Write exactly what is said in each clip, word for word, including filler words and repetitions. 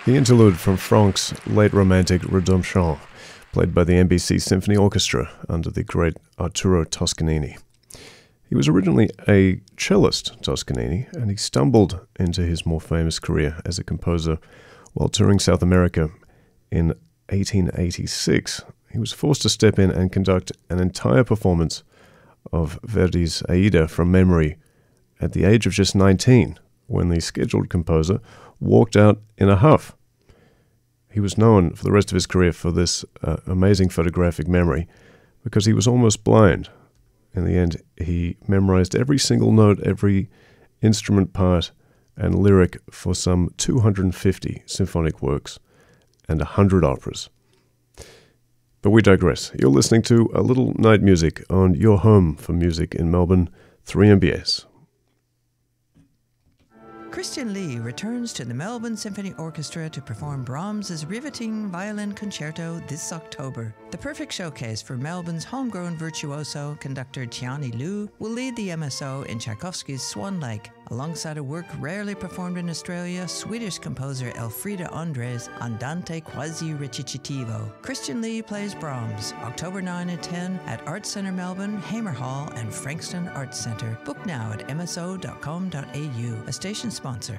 The interlude from Franck's late romantic Redemption, played by the N B C Symphony Orchestra under the great Arturo Toscanini. He was originally a cellist, Toscanini, and he stumbled into his more famous career as a composer while touring South America in eighteen eighty-six. He was forced to step in and conduct an entire performance of Verdi's Aida from memory at the age of just nineteen, when the scheduled composer walked out in a huff. He was known for the rest of his career for this uh, amazing photographic memory because he was almost blind. In the end, he memorized every single note, every instrument part and lyric for some two hundred fifty symphonic works and one hundred operas. But we digress. You're listening to a little night music on your home for music in Melbourne, three M B S. Christian Lee returns to the Melbourne Symphony Orchestra to perform Brahms's riveting violin concerto this October. The perfect showcase for Melbourne's homegrown virtuoso, conductor Tiani Liu will lead the M S O in Tchaikovsky's Swan Lake, alongside a work rarely performed in Australia, Swedish composer Elfrida Andres Andante quasi recitativo. Christian Lee plays Brahms, October ninth and tenth at Arts Centre Melbourne, Hamer Hall and Frankston Arts Centre. Book now at m s o dot com dot a u, a station sponsor.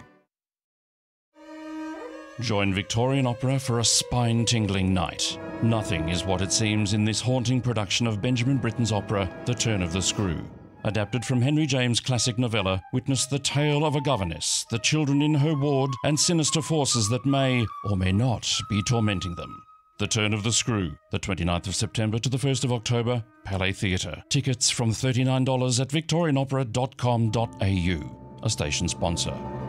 Join Victorian Opera for a spine-tingling night. Nothing is what it seems in this haunting production of Benjamin Britten's opera, The Turn of the Screw. Adapted from Henry James' classic novella, witness the tale of a governess, the children in her ward, and sinister forces that may, or may not, be tormenting them. The Turn of the Screw, the twenty-ninth of September to the first of October, Palais Theatre. Tickets from thirty-nine dollars at victorian opera dot com dot a u, a station sponsor.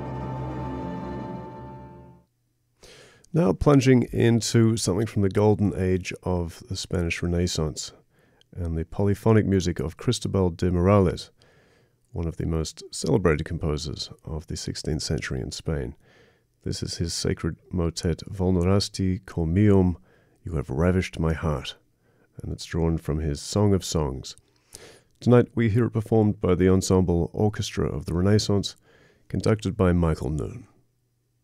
Now plunging into something from the golden age of the Spanish Renaissance and the polyphonic music of Cristobal de Morales, one of the most celebrated composers of the sixteenth century in Spain. This is his sacred motet, Vulnerasti cor meum, You Have Ravished My Heart, and it's drawn from his Song of Songs. Tonight we hear it performed by the Ensemble Orchestra of the Renaissance, conducted by Michael Noon.